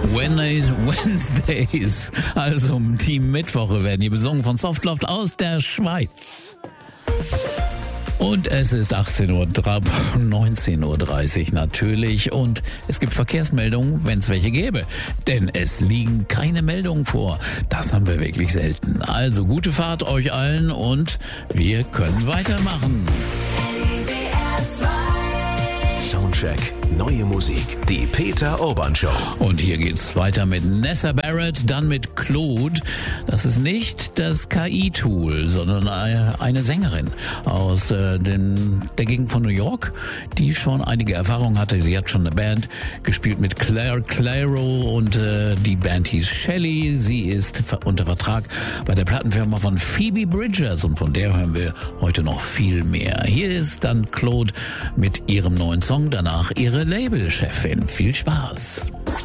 Wednesdays, also die Mittwoche, werden hier besungen von Softloft aus der Schweiz. Und es ist 19:30 Uhr natürlich und es gibt Verkehrsmeldungen, wenn es welche gäbe. Denn es liegen keine Meldungen vor. Das haben wir wirklich selten. Also gute Fahrt euch allen und wir können weitermachen. Soundcheck, neue Musik, die Peter Urban Show. Und hier geht's weiter mit Nessa Barrett, dann mit Claude. Das ist nicht das KI-Tool, sondern eine Sängerin aus der Gegend von New York, die schon einige Erfahrungen hatte. Sie hat schon eine Band gespielt mit Clairo und die Band hieß Shelly. Sie ist unter Vertrag bei der Plattenfirma von Phoebe Bridgers und von der hören wir heute noch viel mehr. Hier ist dann Claude mit ihrem neuen Song, danach ihre Labelchefin. Viel Spaß.